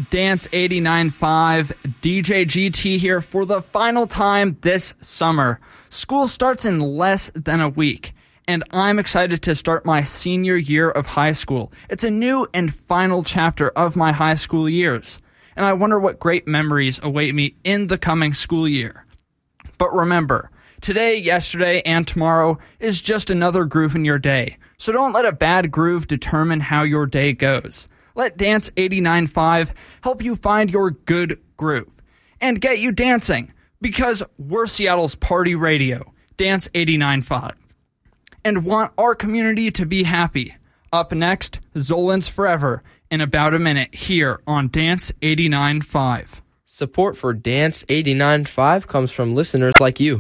Dance 89.5, DJ GT here for the final time this summer. School starts in less than a week, and I'm excited to start my senior year of high school. It's a new and final chapter of my high school years, and I wonder what great memories await me in the coming school year. But remember, today, yesterday, and tomorrow is just another groove in your day, so don't let a bad groove determine how your day goes. Let Dance 89.5 help you find your good groove and get you dancing, because we're Seattle's party radio, Dance 89.5, and want our community to be happy. Up next, Zolan's Forever in about a minute here on Dance 89.5. Support for Dance 89.5 comes from listeners like you.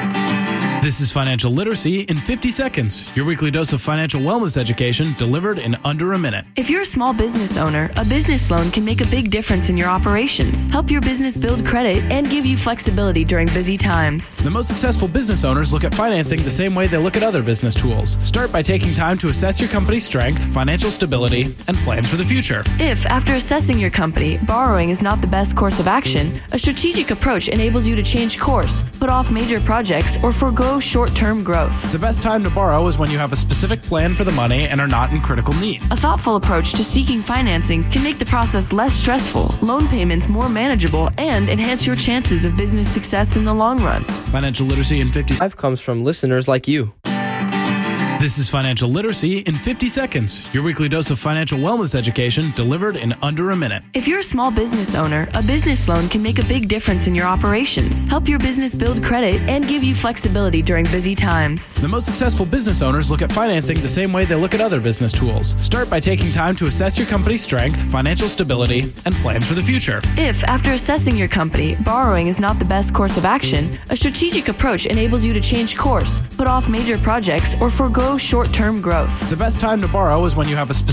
This is Financial Literacy in 50 seconds, your weekly dose of financial wellness education delivered in under a minute. If you're a small business owner, a business loan can make a big difference in your operations, help your business build credit, and give you flexibility during busy times. The most successful business owners look at financing the same way they look at other business tools. Start by taking time to assess your company's strength, financial stability, and plans for the future. If, after assessing your company, borrowing is not the best course of action, a strategic approach enables you to change course, put off major projects, or forego short-term growth. The best time to borrow is when you have a specific plan for the money and are not in critical need. A thoughtful approach to seeking financing can make the process less stressful, loan payments more manageable, and enhance your chances of business success in the long run. Financial Literacy in 50 seconds Comes from listeners like you. This is Financial Literacy in 50 seconds, your weekly dose of financial wellness education delivered in under a minute. If you're a small business owner, a business loan can make a big difference in your operations, help your business build credit, and give you flexibility during busy times. The most successful business owners look at financing the same way they look at other business tools. Start by taking time to assess your company's strength, financial stability, and plans for the future. If, after assessing your company, borrowing is not the best course of action, a strategic approach enables you to change course, put off major projects, or forego short-term growth. The best time to borrow is when you have a specific